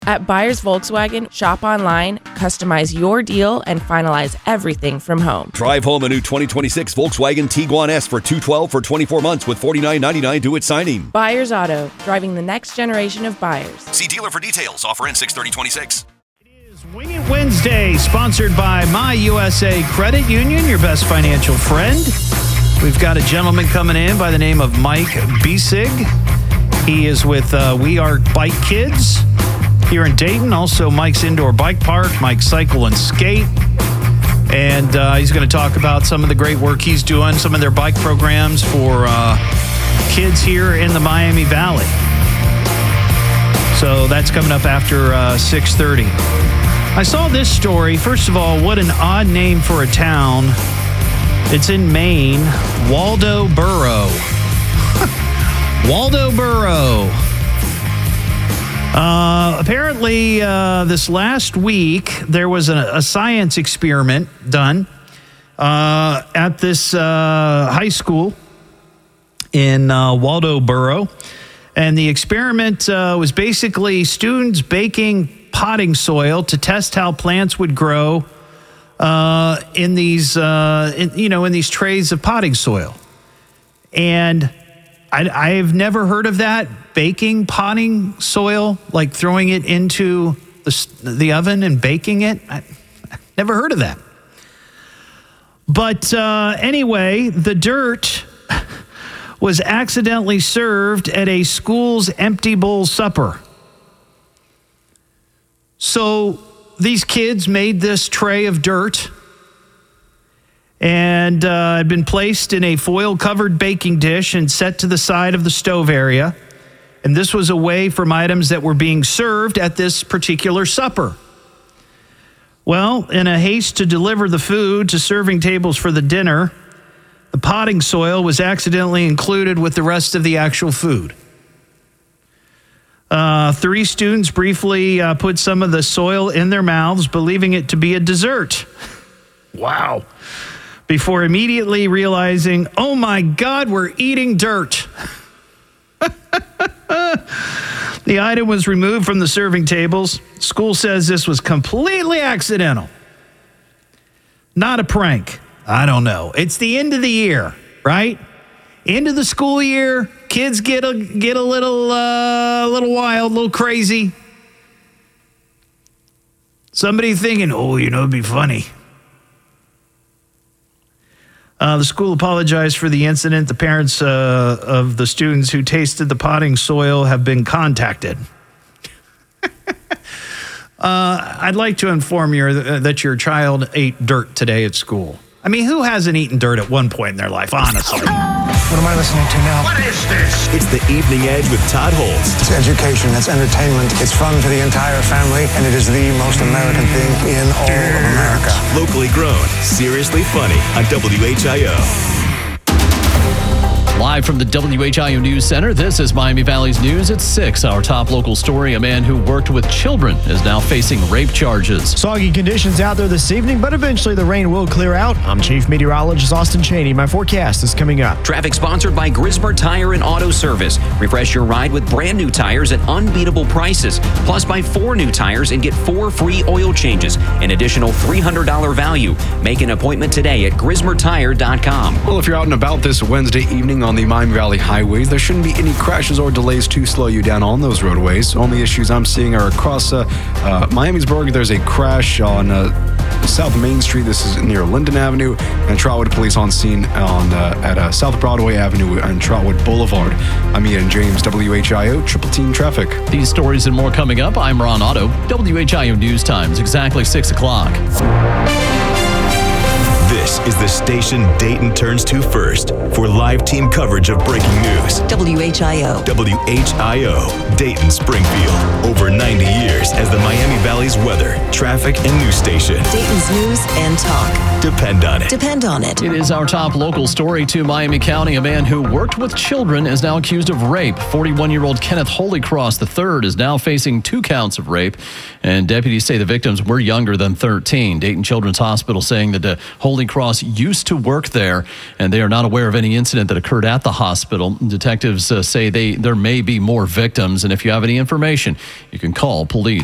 At Buyers Volkswagen, shop online, customize your deal, and finalize everything from home. Drive home a new 2026 Volkswagen Tiguan S for $212 for 24 months with $49.99 due at signing. Buyers Auto, driving the next generation of buyers. See dealer for details. Offer ends 6/30/26. It is Wing It Wednesday, sponsored by My USA Credit Union, your best financial friend. We've got a gentleman coming in by the name of Mike Biesig. He is with We Are Bike Kids here in Dayton. Also, Mike's Indoor Bike Park, Mike's Cycle and Skate. And he's going to talk about some of the great work he's doing, some of their bike programs for kids here in the Miami Valley. So that's coming up after 6:30. I saw this story. First of all, what an odd name for a town. It's in Maine, Waldoboro. Waldoboro. Apparently, this last week, there was a science experiment done at this high school in Waldoboro. And the experiment was basically students baking potting soil to test how plants would grow in these trays of potting soil. And I've never heard of that, baking potting soil, like throwing it into the oven and baking it. I never heard of that. But anyway, the dirt was accidentally served at a school's empty bowl supper. So these kids made this tray of dirt and had been placed in a foil-covered baking dish and set to the side of the stove area. And this was away from items that were being served at this particular supper. Well, in a haste to deliver the food to serving tables for the dinner, the potting soil was accidentally included with the rest of the actual food. 3 students briefly put some of the soil in their mouths, believing it to be a dessert. Wow. Before immediately realizing, oh my God, we're eating dirt. The item was removed from the serving tables. School says this was completely accidental. Not a prank. I don't know. It's the end of the year, right? End of the school year. Kids get a little wild, a little crazy. Somebody thinking, it'd be funny. The school apologized for the incident. The parents of the students who tasted the potting soil have been contacted. I'd like to inform you that your child ate dirt today at school. I mean, who hasn't eaten dirt at one point in their life, honestly? What am I listening to now? What is this? It's The Evening Edge with Todd Holtz. It's education, it's entertainment, it's fun for the entire family, and it is the most American thing in all of America. Locally grown, seriously funny on WHIO. Live from the WHIO News Center, this is Miami Valley's News at 6. Our top local story, a man who worked with children is now facing rape charges. Soggy conditions out there this evening, but eventually the rain will clear out. I'm Chief Meteorologist Austin Cheney. My forecast is coming up. Traffic sponsored by Grismer Tire and Auto Service. Refresh your ride with brand new tires at unbeatable prices. Plus, buy 4 new tires and get 4 free oil changes. An additional $300 value. Make an appointment today at GrismerTire.com. Well, if you're out and about this Wednesday evening on the Miami Valley highways, there shouldn't be any crashes or delays to slow you down on those roadways. Only issues I'm seeing are across Miamisburg. There's a crash on South Main Street. This is near Linden Avenue, and Trotwood Police on scene at South Broadway Avenue and Trotwood Boulevard. I'm Ian James, WHIO Triple Team Traffic. These stories and more coming up. I'm Ron Otto. WHIO News Times, exactly 6 o'clock. This is the station Dayton turns to first for live team coverage of breaking news. WHIO. WHIO, Dayton, Springfield. Over 90 years as the Miami Valley's weather, traffic, and news station. Dayton's news and talk. Depend on it. Depend on it. It is our top local story to Miami County. A man who worked with children is now accused of rape. 41-year-old Kenneth Holycross III is now facing 2 counts of rape, and deputies say the victims were younger than 13. Dayton Children's Hospital saying that Holycross used to work there, and they are not aware of any incident that occurred at the hospital. Detectives say there may be more victims, and if you have any information, you can call police.